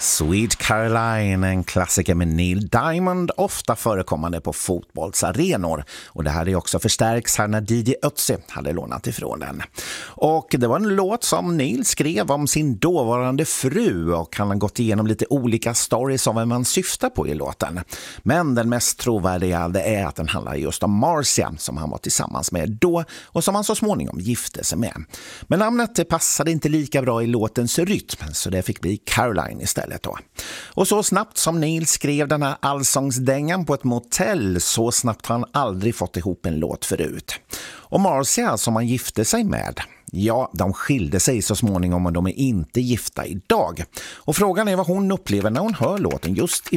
Sweet Caroline, en klassiker med Neil Diamond, ofta förekommande på fotbollsarenor. Och det här är också förstärks här när Didi Ötzi hade lånat ifrån den. Och det var en låt som Neil skrev om sin dåvarande fru, och han har gått igenom lite olika stories om vem man syftar på i låten. Men den mest trovärdiga är att den handlar just om Marcia, som han var tillsammans med då och som han så småningom gifte sig med. Men namnet passade inte lika bra i låtens rytm, så det fick bli Caroline istället då. Och så snabbt som Neil skrev den här allsångsdängan på ett motell, så snabbt har han aldrig fått ihop en låt förut. Och Marcia, som han gifte sig med, ja, de skilde sig så småningom och de är inte gifta idag. Och frågan är vad hon upplever när hon hör låten just i